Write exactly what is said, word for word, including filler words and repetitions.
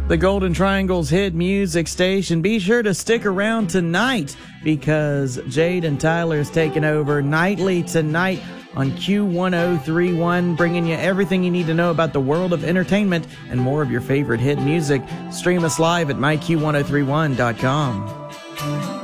The Golden Triangle's hit music station. Be sure to stick around tonight because Jade and Tyler's taking over nightly tonight on Q one oh three one, bringing you everything you need to know about the world of entertainment and more of your favorite hit music. Stream us live at my q one oh three one dot com.